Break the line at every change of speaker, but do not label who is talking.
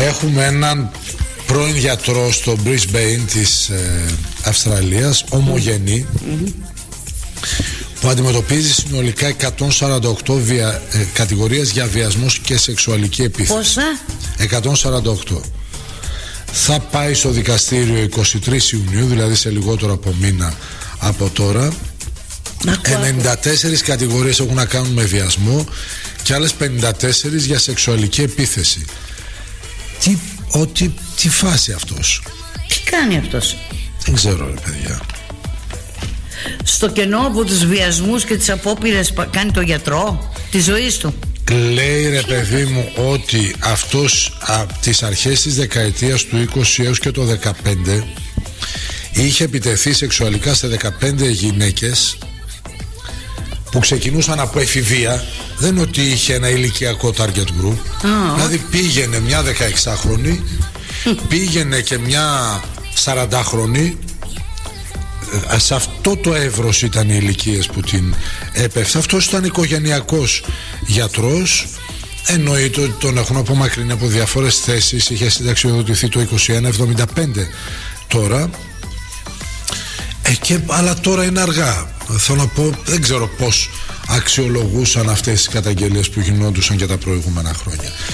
Έχουμε έναν πρώην γιατρό στο Brisbane της Αυστραλίας, ομογενή, που αντιμετωπίζει συνολικά 148 κατηγορίες για βιασμούς και σεξουαλική επίθεση.
Πόσα?
148. Θα πάει στο δικαστήριο 23 Ιουνίου, δηλαδή σε λιγότερο από μήνα από τώρα. 94 κατηγορίες έχουν να κάνουν με βιασμό και άλλες 54 για σεξουαλική επίθεση. Τι φάση αυτός?
Τι κάνει αυτός?
Δεν ξέρω, ρε παιδιά.
Στο κενό από τους βιασμούς και τις απόπειρες κάνει το γιατρό της ζωής του.
Λέει, ρε παιδί μου, ότι αυτός από τις αρχές της δεκαετίας του 20 έως και το 15 είχε επιτεθεί σεξουαλικά σε 15 γυναίκες που ξεκινούσαν από εφηβεία. Δεν είναι ότι είχε ένα ηλικιακό target group. Δηλαδή πήγαινε μια 16χρονη, πήγαινε και μια 40χρονη. Σε αυτό το εύρος ήταν οι ηλικίες που την έπεφτε. Αυτός ήταν οικογενειακός γιατρός. Εννοείται ότι τον έχουν απομακρύνει από διάφορες θέσεις. Είχε συνταξιοδοτηθεί το 2175 τώρα. Αλλά τώρα είναι αργά. Θέλω να πω, δεν ξέρω πώς αξιολογούσαν αυτές τις καταγγελίες που γινόντουσαν και τα προηγούμενα χρόνια.